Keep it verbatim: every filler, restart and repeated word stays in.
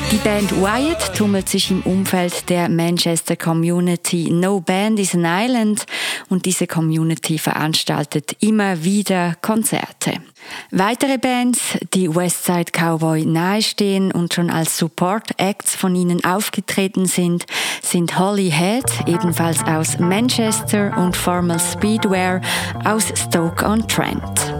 Die Band Wyatt tummelt sich im Umfeld der Manchester Community No Band is an Island und diese Community veranstaltet immer wieder Konzerte. Weitere Bands, die Westside Cowboy nahestehen und schon als Support-Acts von ihnen aufgetreten sind, sind Holyhead, ebenfalls aus Manchester, und Formal Speedwear aus Stoke-on-Trent.